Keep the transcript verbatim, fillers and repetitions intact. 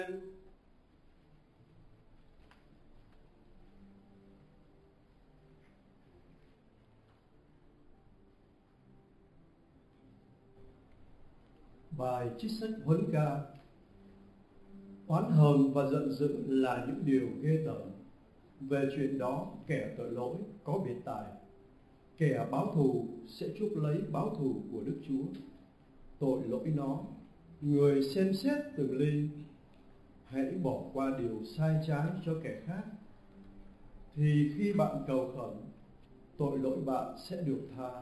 Bài trích sách Huấn Ca. Oán hờn và giận dữ là những điều ghê tởm. Về chuyện đó kẻ tội lỗi có biệt tài. Kẻ báo thù sẽ chuốc lấy báo thù của Đức Chúa. Tội lỗi nó, người xem xét từng ly. Hãy bỏ qua điều sai trái cho kẻ khác, thì khi bạn cầu khẩn, tội lỗi bạn sẽ được tha.